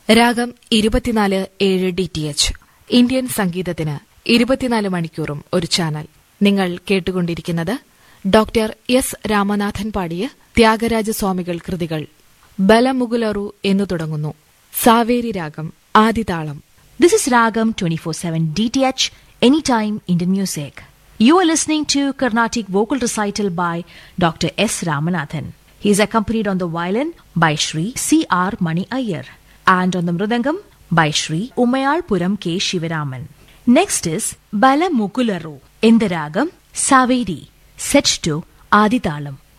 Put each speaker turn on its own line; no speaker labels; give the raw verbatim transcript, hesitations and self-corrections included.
രാഗം ഇരുപത്തിനാല് ഏഴ് ഡി ടി എച്ച് ഇന്ത്യൻ സംഗീതത്തിന് ഇരുപത്തിനാല് മണിക്കൂറും ഒരു ചാനൽ. നിങ്ങൾ കേട്ടുകൊണ്ടിരിക്കുന്നത് ഡോക്ടർ എസ് രാമനാഥൻ പാടിയ ത്യാഗരാജസ്വാമികൾ കൃതികൾ. ബലമുകുലറു എന്നു തുടങ്ങുന്നു. സാവേരി രാഗം ആദിതാളം.
This is Ragam twenty-four seven D T H, Anytime Indian Music. You are listening to Carnatic vocal recital by Doctor S. Ramanathan. He is accompanied on the violin by Shri C R Mani Iyer and on the mridangam by Shri Umayalpuram K. Shivaraman. Next is Bala Mukularu in the Ragam Saveri, set to Adithalam.